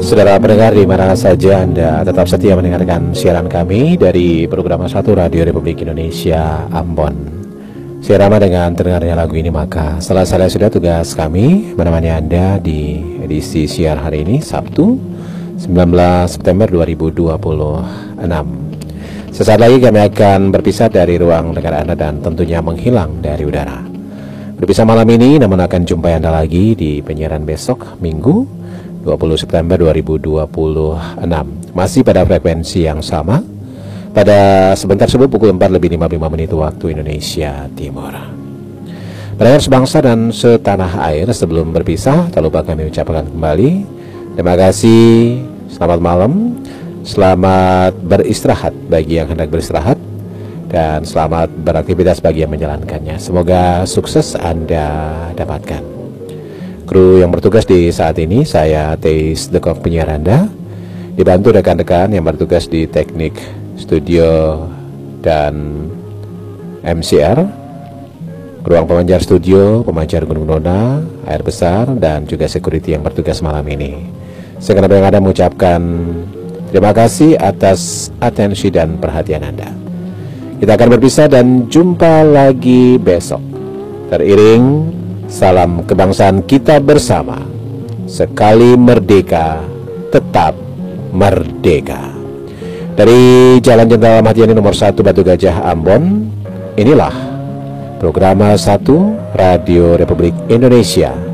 Saudara pendengar di mana saja Anda tetap setia mendengarkan siaran kami dari program 1 Radio Republik Indonesia Ambon. Seirama dengan terdengarnya lagu ini, maka selesai sudah tugas kami menemani Anda di edisi siar hari ini, Sabtu 19 September 2026. Sesaat lagi kami akan berpisah dari ruang dengar Anda dan tentunya menghilang dari udara. Berpisah malam ini, namun akan jumpai Anda lagi di penyiaran besok Minggu 20 September 2026. Masih pada frekuensi yang sama, pada sebentar sebelum pukul 4:55 waktu Indonesia Timur. Pendengar sebangsa dan setanah air, sebelum berpisah, tak lupa kami ucapkan kembali terima kasih, selamat malam, selamat beristirahat bagi yang hendak beristirahat, dan selamat beraktivitas bagi yang menjalankannya. Semoga sukses Anda dapatkan. Kru yang bertugas di saat ini, saya Teis Dekok penyiar Anda, dibantu rekan-rekan yang bertugas di teknik, studio, dan MCR, ruang pemancar studio, pemancar Gunung Nona, air besar, dan juga security yang bertugas malam ini. Segenap yang ada mengucapkan terima kasih atas atensi dan perhatian Anda. Kita akan berpisah dan jumpa lagi besok. Teriring salam kebangsaan kita bersama. Sekali merdeka, tetap merdeka. Dari Jalan Jenderal Ahmad Yani nomor 1 Batu Gajah Ambon, inilah program 1 Radio Republik Indonesia